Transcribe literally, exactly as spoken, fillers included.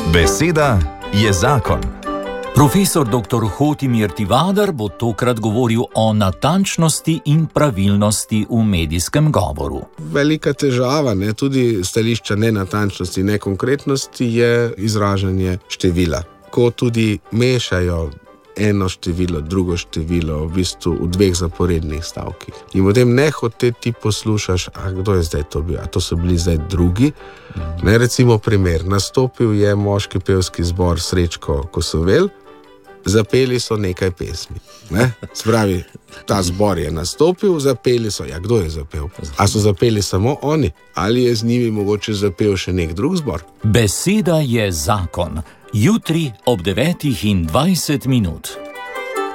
Beseda je zakon. Profesor doktor Hotimir Tivadar bo tokrat govoril o natančnosti in pravilnosti v medijskem govoru. Velika težava, ne, tudi stališča nenatančnosti, nekonkretnosti je izražanje števila. Ko tudi mešajo eno število, drugo število, v bistvu v dveh zaporednih stavkih. In potem nehote ti poslušaš, a kdo je zdaj to bil, a to so bili zdaj drugi. Ne, recimo primer, nastopil je moški pevski zbor Srečko Kosovel, zapeli so nekaj pesmi. Ne? Spravi, ta zbor je nastopil, zapeli so, ja, kdo je zapel? A so zapeli samo oni? Ali je z njimi mogoče zapel še nek drug zbor? Beseda je zakon. Jutri ob devetih in dvajset minut.